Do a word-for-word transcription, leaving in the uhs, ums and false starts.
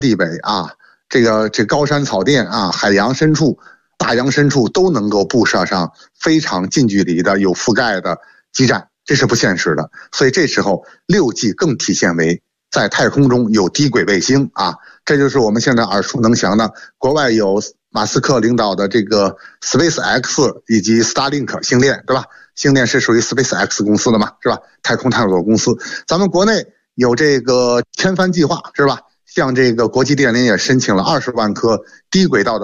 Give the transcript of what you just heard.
地北啊，这个这高山草甸啊，海洋深处、大洋深处都能够布设上非常近距离的有覆盖的基站，这是不现实的。所以这时候六 G 更体现为在太空中有低轨卫星啊，这就是我们现在耳熟能详的，国外有马斯克领导的这个 SpaceX 以及 Starlink 星链，对吧？星链是属于 SpaceX 公司的嘛，是吧？太空探索公司。咱们国内有这个千帆计划，是吧？向这个国际电联也申请了二十万颗低轨道的